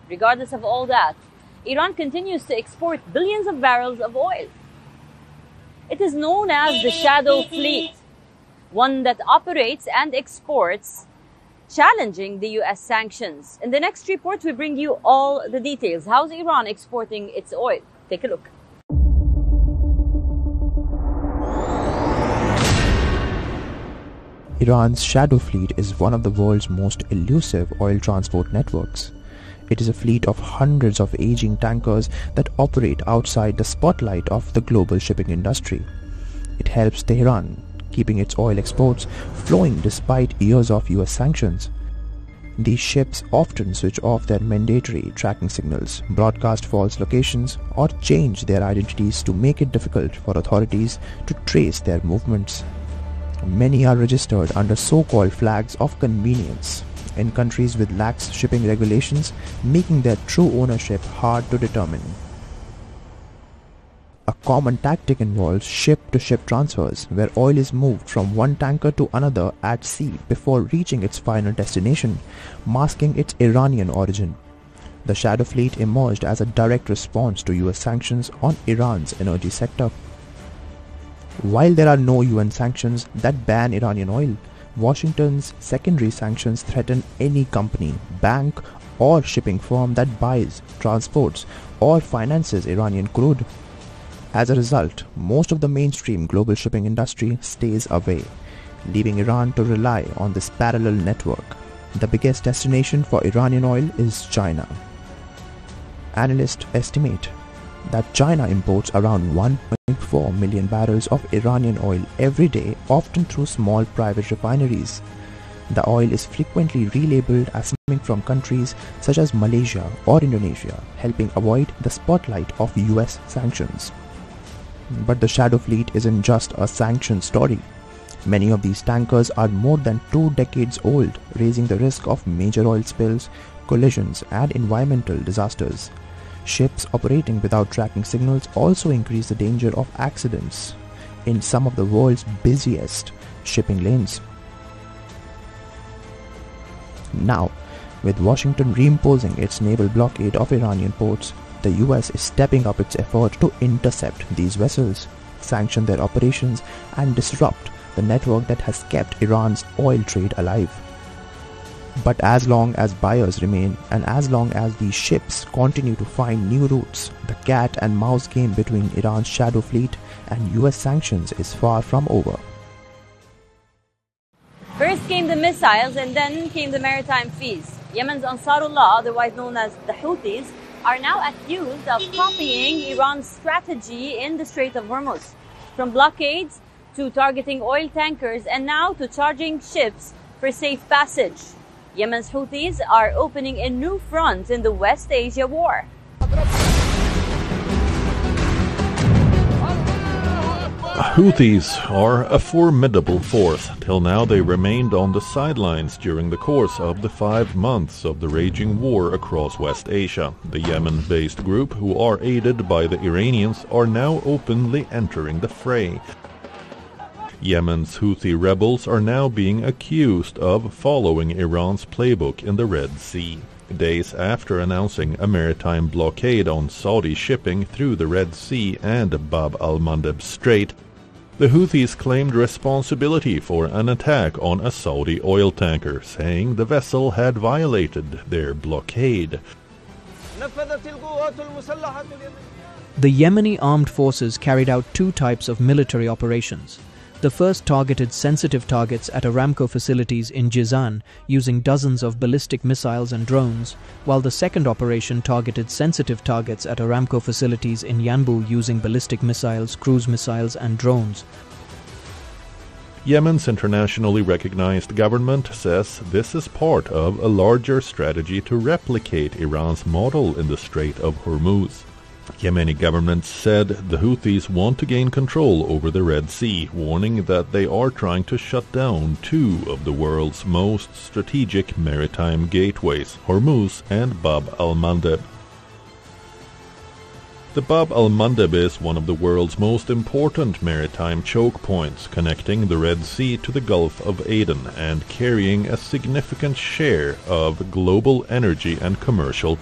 regardless of all that, Iran continues to export billions of barrels of oil. It is known as the Shadow Fleet, one that operates and exports, challenging the U.S. sanctions. In the next report, we bring you all the details. How's Iran exporting its oil? Take a look. Iran's Shadow Fleet is one of the world's most elusive oil transport networks. It is a fleet of hundreds of aging tankers that operate outside the spotlight of the global shipping industry. It helps Tehran, keeping its oil exports flowing despite years of US sanctions. These ships often switch off their mandatory tracking signals, broadcast false locations, or change their identities to make it difficult for authorities to trace their movements. Many are registered under so-called flags of convenience in countries with lax shipping regulations, making their true ownership hard to determine. A common tactic involves ship-to-ship transfers, where oil is moved from one tanker to another at sea before reaching its final destination, masking its Iranian origin. The Shadow Fleet emerged as a direct response to US sanctions on Iran's energy sector. While there are no UN sanctions that ban Iranian oil, Washington's secondary sanctions threaten any company, bank, or shipping firm that buys, transports, or finances Iranian crude. As a result, most of the mainstream global shipping industry stays away, leaving Iran to rely on this parallel network. The biggest destination for Iranian oil is China. Analysts estimate that China imports around 1.4 million barrels of Iranian oil every day, often through small private refineries. The oil is frequently relabeled as coming from countries such as Malaysia or Indonesia, helping avoid the spotlight of US sanctions. But the Shadow Fleet isn't just a sanctioned story. Many of these tankers are more than 2 decades old, raising the risk of major oil spills, collisions, and environmental disasters. Ships operating without tracking signals also increase the danger of accidents in some of the world's busiest shipping lanes. Now, with Washington reimposing its naval blockade of Iranian ports, the US is stepping up its effort to intercept these vessels, sanction their operations, and disrupt the network that has kept Iran's oil trade alive. But as long as buyers remain, and as long as these ships continue to find new routes, the cat and mouse game between Iran's Shadow Fleet and US sanctions is far from over. First came the missiles and then came the maritime fees. Yemen's Ansarullah, otherwise known as the Houthis, are now accused of copying Iran's strategy in the Strait of Hormuz, from blockades to targeting oil tankers and now to charging ships for safe passage. Yemen's Houthis are opening a new front in the West Asia war. Houthis are a formidable force. Till now they remained on the sidelines during the course of the 5 months of the raging war across West Asia. The Yemen-based group, who are aided by the Iranians, are now openly entering the fray. Yemen's Houthi rebels are now being accused of following Iran's playbook in the Red Sea. Days after announcing a maritime blockade on Saudi shipping through the Red Sea and Bab al-Mandeb Strait, the Houthis claimed responsibility for an attack on a Saudi oil tanker, saying the vessel had violated their blockade. The Yemeni armed forces carried out 2 types of military operations. The first targeted sensitive targets at Aramco facilities in Jizan using dozens of ballistic missiles and drones, while the second operation targeted sensitive targets at Aramco facilities in Yanbu using ballistic missiles, cruise missiles and drones. Yemen's internationally recognized government says this is part of a larger strategy to replicate Iran's model in the Strait of Hormuz. Yemeni government said the Houthis want to gain control over the Red Sea, warning that they are trying to shut down 2 of the world's most strategic maritime gateways, Hormuz and Bab al-Mandeb. The Bab al-Mandeb is one of the world's most important maritime choke points, connecting the Red Sea to the Gulf of Aden and carrying a significant share of global energy and commercial